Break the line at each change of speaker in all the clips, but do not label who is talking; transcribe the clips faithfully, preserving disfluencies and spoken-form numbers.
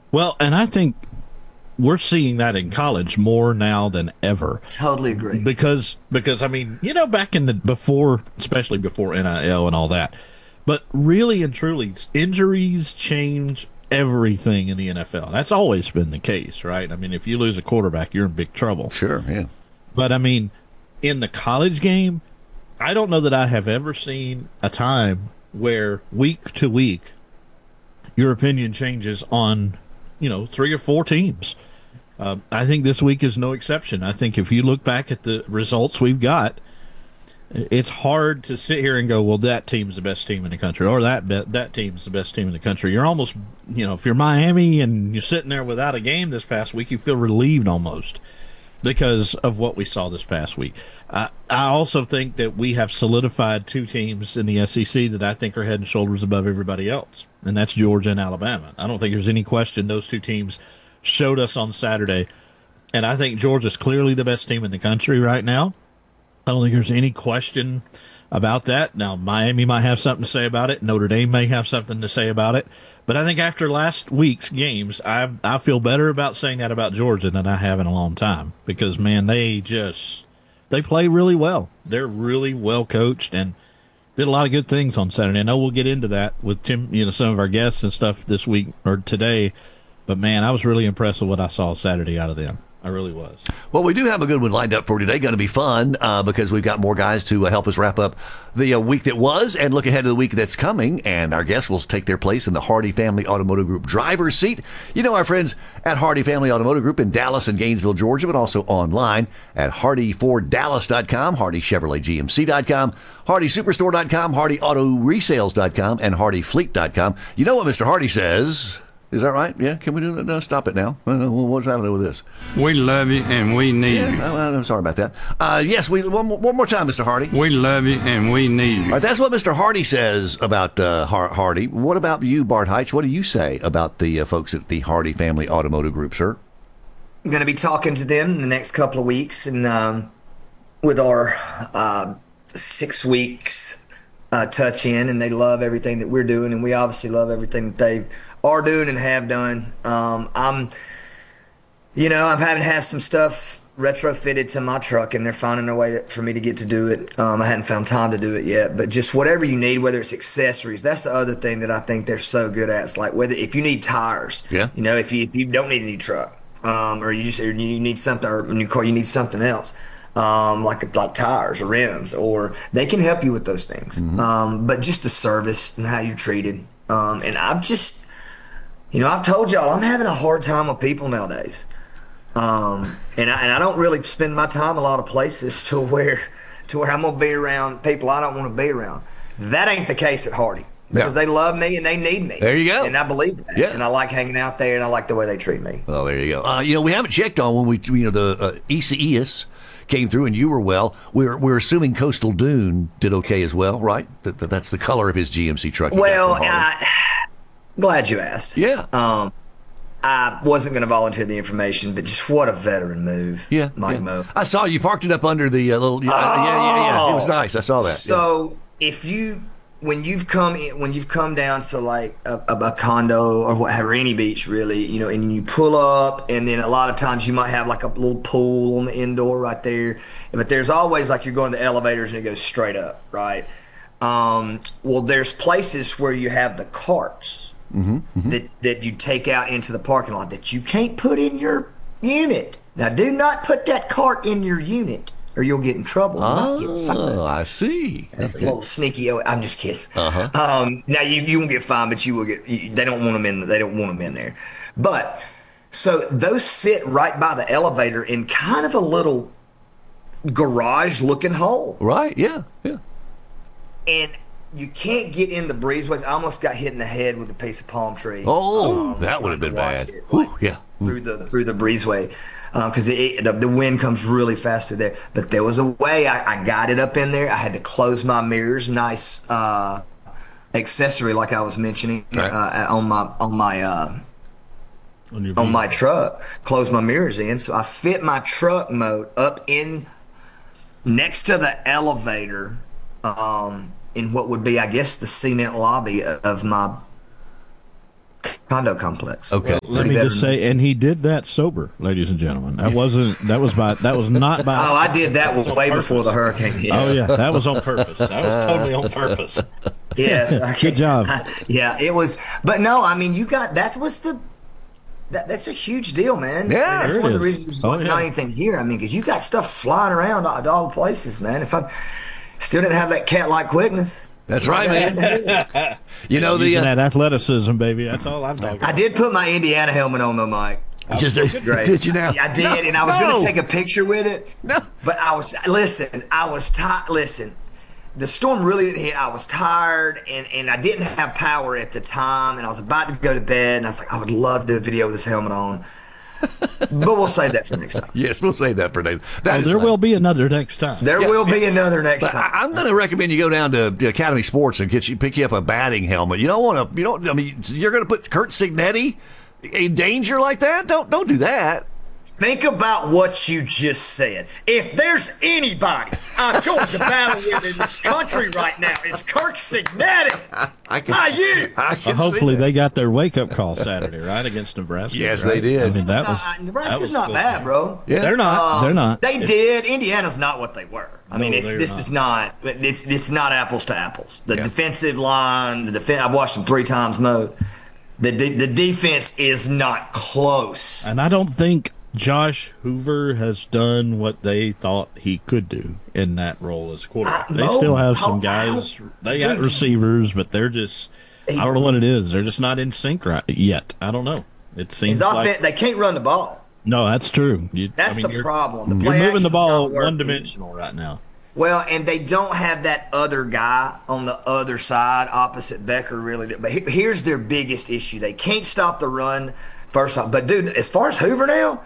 Well, and I think we're seeing that in college more now than ever.
Totally agree.
Because because I mean, you know, back in the before, especially before N I L and all that, but really and truly, injuries change everything in the N F L. That's always been the case, right? I mean, if you lose a quarterback, you're in big trouble.
Sure, yeah.
But I mean, in the college game, I don't know that I have ever seen a time where week to week your opinion changes on, you know, three or four teams. Uh, I think this week is no exception. I think if you look back at the results we've got, it's hard to sit here and go, well, that team's the best team in the country, or that be- that team's the best team in the country. You're almost, you know, if you're Miami and you're sitting there without a game this past week, you feel relieved almost because of what we saw this past week. Uh, I also think that we have solidified two teams in the S E C that I think are head and shoulders above everybody else, and that's Georgia and Alabama. I don't think there's any question those two teams showed us on Saturday, and I think Georgia's clearly the best team in the country right now. I don't think there's any question about that. Now, Miami might have something to say about it. Notre Dame may have something to say about it. But I think after last week's games, I I feel better about saying that about Georgia than I have in a long time. Because, man, they just they play really well. They're really well coached and did a lot of good things on Saturday. I know we'll get into that with Tim, you know, some of our guests and stuff this week or today. But, man, I was really impressed with what I saw Saturday out of them. I really was.
Well, we do have a good one lined up for today. Going to be fun uh, because we've got more guys to uh, help us wrap up the uh, week that was and look ahead to the week that's coming. And our guests will take their place in the Hardy Family Automotive Group driver's seat. You know our friends at Hardy Family Automotive Group in Dallas and Gainesville, Georgia, but also online at hardy ford dallas dot com, hardy chevrolet g m c dot com, hardy superstore dot com, hardy auto resales dot com, and hardy fleet dot com. You know what Mister Hardy says? Is that right? Yeah? Can we do that? No, stop it now. Uh, What's happening with this?
We love you and we need
Yeah,
you.
I- I'm sorry about that. Uh, yes, we one more, one more time, Mister Hardy.
We love you and we need
All
you.
right, that's what Mister Hardy says about uh, Har- Hardy. What about you, Bart Heitch? What do you say about the uh, folks at the Hardy Family Automotive Group, sir?
I'm going to be talking to them in the next couple of weeks, and um, with our uh, six weeks uh, touch in, and they love everything that we're doing, and we obviously love everything that they are doing and have done. Um, I'm, you know, I'm having to have some stuff retrofitted to my truck, and they're finding a way to, for me to get to do it. Um, I hadn't found time to do it yet, but just whatever you need, whether it's accessories, that's the other thing that I think they're so good at. It's like whether if you need tires,
Yeah.
you know, if you if you don't need a new truck, um, or you just or you need something, or a new car, you need something else. Um, like like tires or rims, or they can help you with those things. Um, but just the service and how you're treated. Um, and I've just, you know, I've told y'all I'm having a hard time with people nowadays. Um, and I and I don't really spend my time a lot of places to where to where I'm gonna be around people I don't want to be around. That ain't the case at Hardy. Because
Yeah.
they love me and they need me.
There you go.
And I believe that.
Yeah.
And I like hanging out there and I like the way they treat me.
Well, there you go. Uh, you know, we haven't checked on when we, you know, the uh, E C E S came through and you were well. We're we're assuming Coastal Dune did okay as well, right? That, that that's the color of his G M C truck. he got
Well,
from Harley.
I, glad you asked.
Yeah.
Um, I wasn't going to volunteer the information, but just what a veteran move.
yeah,
Mike
yeah.
Mo.
I saw you parked it up under the uh, little. Yeah, yeah, yeah, yeah. It was nice. I saw that.
So if you when you've come in, when you've come down to like a, a, a condo or whatever, any beach really, you know, and you pull up, and then a lot of times you might have like a little pool on the indoor right there, but there's always like you're going to the elevators and it goes straight up, right? Um, well, there's places where you have the carts that that you take out into the parking lot that you can't put in your unit. Now, do not put that cart in your unit, or you'll get in trouble. You might get fined.
Oh, I see.
That's a little sneaky. oh, I'm just kidding. Uh-huh. Um, now you, you won't get fined, but you will get. You, they don't want them in. They don't want them in there. But so those sit right by the elevator in kind of a little garage-looking hole,
Right? Yeah. Yeah.
and you can't get in the breezeways. I almost got hit in the head with a piece of palm tree.
Oh,
um,
that would have been
trying to
bad.
watch it,
Whew,
like,
yeah.
through the through the breezeway, because the, the wind comes really fast through there. But there was a way I, I got it up in there. I had to close my mirrors, nice uh, accessory like I was mentioning
Right.
uh, on my on my uh,
On your
on my truck. Close my mirrors in, so I fit my truck mode up in next to the elevator. Um, in what would be, I guess, the cement lobby of my condo complex.
Okay.
Let
Pretty
me
better
just
than-
say, and he did that sober, ladies and gentlemen. That wasn't. That was by. That was not by.
Oh, I did that
was on
way before the
purpose.
hurricane hit.
Oh yeah, that was on purpose. That was totally on purpose.
Yes. Okay.
Good job.
Yeah, it was. But no, I mean, you got that was the. That, that's a huge deal, man.
Yeah,
I mean, that's
sure
one
it
of the
is.
reasons
Oh,
there's not
yeah.
anything here. I mean, because you got stuff flying around all, all the places, man. If I still didn't have that cat-like quickness.
That's right, man. You know the
Using
uh,
that athleticism, baby. That's all I'm talking
I
about.
did put my Indiana helmet on, though, Mike.
just
Great.
did you now?
I did,
No,
and I was
no.
going to take a picture with it.
No.
But I was, listen, I was tired. Listen, the storm really didn't hit. I was tired, and, and I didn't have power at the time, and I was about to go to bed, and I was like, I would love to do a video with this helmet on. But we'll save that for next time.
Yes, we'll save that for Dave. That
Oh,
is
there
fun.
will be another next time.
There will be another next
But
time.
I, I'm going to recommend you go down to the Academy Sports and get you pick you up a batting helmet. You don't want to. You don't. I mean, you're going to put Kurt Signetti in danger like that. Don't don't do that.
Think about what you just said. If there's anybody I'm going to battle with in this country right now, it's Kirk Signetti.
I can.
Not you.
I can
Well,
see
hopefully
that.
they got their wake up call Saturday, right, against Nebraska.
Yes,
right?
they did.
I mean, that was
Nah,
that
Nebraska's
was
not
close.
bad, bro.
Yeah.
They're not.
Um,
they're not.
They
It-
did. Indiana's not what they were. I mean,
No,
it's
they're
this
not.
is not. It's it's not apples to apples. The
Yeah.
defensive line, the defense. I've watched them three times. Mode. The de- the defense is not close.
And I don't think Josh Hoover has done what they thought he could do in that role as quarterback.
I-
They
no,
still have
how-
some guys.
how-
They got
dude,
receivers, but they're just.
Hey,
I don't know what it is. They're just not in sync right yet. I don't know. It seems
His
like
offense, they can't run the ball.
no. That's true. You,
That's
I mean,
the
you're-
problem. The
You're
play
moving the
action's
ball
not working.
one dimensional right now.
Well, and they don't have that other guy on the other side opposite Becker, really. do- But he- here's their biggest issue: they can't stop the run. First off, but dude, as far as Hoover now,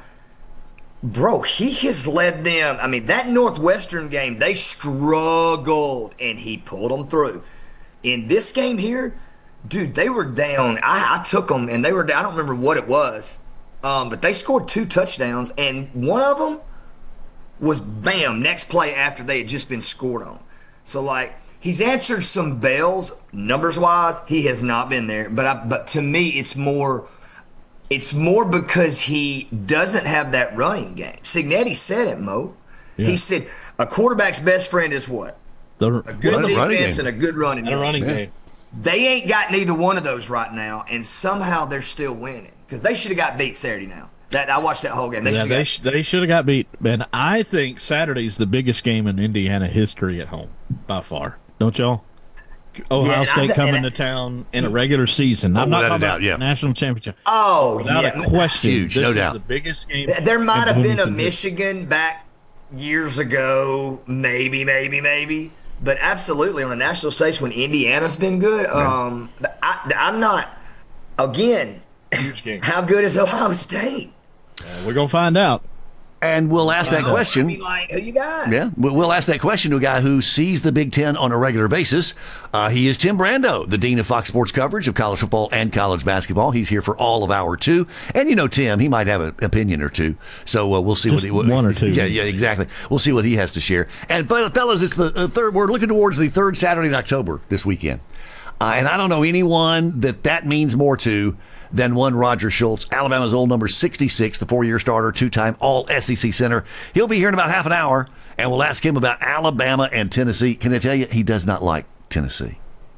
bro, he has led them. I mean, that Northwestern game, they struggled, and he pulled them through. In this game here, dude, they were down. I, I took them, and they were down. I don't remember what it was, um, but they scored two touchdowns, and one of them was bam, next play after they had just been scored on. So like he's answered some bells numbers wise. He has not been there, but I, but to me it's more it's more because he doesn't have that running game. Signetti said it, Mo.
Yeah.
He said a quarterback's best friend is what?
The,
A good
Run- running
defense
game.
and a good running
and a
game.
running
Yeah.
game.
They ain't got neither one of those right now, and somehow they're still winning because they should have got beat Saturday. Now that I watched that whole game, they
Yeah,
should
they
have.
sh- they should have got beat. And I think Saturday's the biggest game in Indiana history at home by far. Don't y'all? Ohio
Yeah, and
State
I-
coming
and I-
to town in a regular season. I'm not
without a
talking
doubt,
about
yeah.
national championship.
Oh
Without
yeah,
a question,
Huge,
this
no
is
doubt.
the biggest game.
Th- There might
in
have been a
Bloomington history.
Michigan back years ago, maybe, maybe, maybe. But absolutely on a national stage when Indiana's been good. Um, I, I'm not. Again,
Huge game.
how good is Ohio State?
Uh, we're gonna find out.
And we'll ask that
I
question.
mean, like, who you got?
Yeah, we- we'll ask that question to a guy who sees the Big Ten on a regular basis. Uh, he is Tim Brando, the Dean of Fox Sports coverage of college football and college basketball. He's here for all of hour two. And you know, Tim, he might have an opinion or two. So uh, we'll see
Just
what he
one or two.
Yeah, yeah, exactly. We'll see what he has to share. And fel- fellas, it's the uh, third. We're looking towards the third Saturday in October this weekend. Uh, and I don't know anyone that that means more to than one Roger Schultz, Alabama's old number sixty-six, the four-year starter, two-time all S E C center. He'll be here in about half an hour, and we'll ask him about Alabama and Tennessee. Can I tell you, he does not like Tennessee.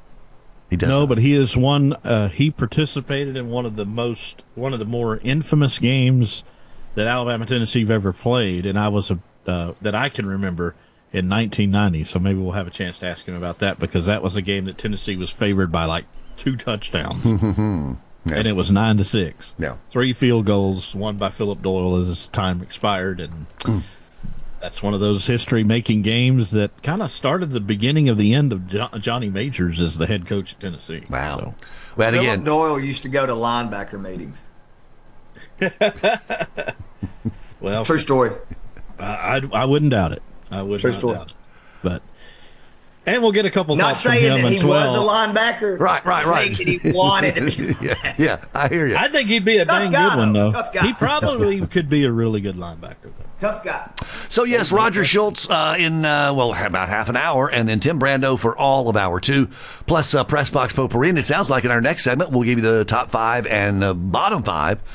He does
No,
not.
but he is one. Uh, he participated in one of the most, one of the more infamous games that Alabama Tennessee have ever played, and I was a uh, that I can remember in nineteen ninety. So maybe we'll have a chance to ask him about that because that was a game that Tennessee was favored by like two touchdowns.
Yeah.
And it was nine to six.
Yeah.
Three field goals, one by Philip Doyle as his time expired, and that's one of those history-making games that kind of started the beginning of the end of jo- Johnny Majors as the head coach at Tennessee.
Wow.
So,
Well, and
Philip
again,
Doyle used to go to linebacker meetings.
well,
True story.
I, I I wouldn't doubt it. I would
True
not
story.
doubt it. But and we'll get a couple
Not
thoughts from
saying
him
that he
as
was
well.
a linebacker.
Right, right,
saying
right.
that he wanted to be.
yeah, yeah, I hear you.
I think he'd be a
Tough
dang
guy,
good one,
though.
though.
Tough guy.
He probably could be a really good linebacker, though.
Tough guy.
So, yes, Roger Schultz uh, in, uh, well, about half an hour, and then Tim Brando for all of hour two, plus uh, Press Box Potpourri. And it sounds like in our next segment, we'll give you the top five and uh, bottom five